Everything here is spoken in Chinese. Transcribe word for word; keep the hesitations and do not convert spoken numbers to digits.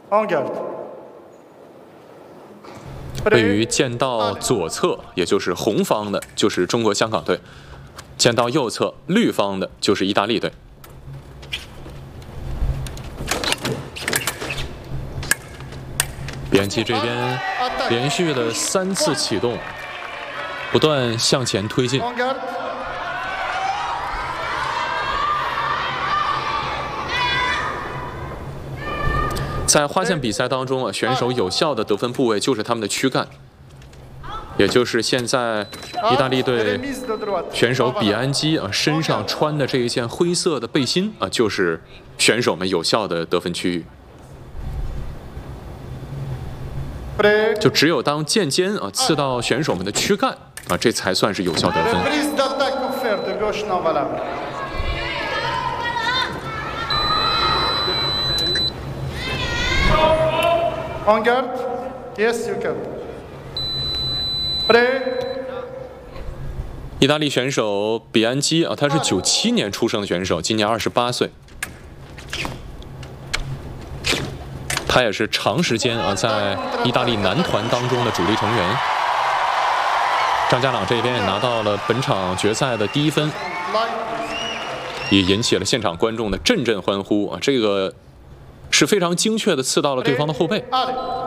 En garde. 位于剑道左侧，也就是红方的，就是中国香港队；剑道右侧绿方的，就是意大利队。比安基这边连续的三次启动，不断向前推进。 En garde. 在花剑比赛当中啊，选手有效的得分部位就是他们的躯干，也就是现在意大利队 Remise de droite. 选手比安基啊身上穿的这一件灰色的背心啊，就是选手们有效的得分区域。 Prêt. 就只有当剑尖啊刺到选手们的躯干啊，这才算是有效得分。 Reprise d'attaque offerte de gauche non valable. En garde. Yes, you can. Prêt. 意大利选手比安基啊，他是九七年出生的选手，今年二十八岁。他也是长时间啊在意大利男团当中的主力成员。张家朗这边也拿到了本场决赛的第一分， Line. 也引起了现场观众的阵阵欢呼啊！这个是非常精确的刺到了对方的后背。 Allez.